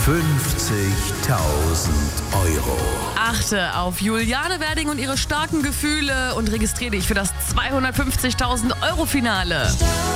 50.000 Euro. Achte auf Juliane Werding und ihre starken Gefühle und registriere dich für das 250.000 Euro Finale.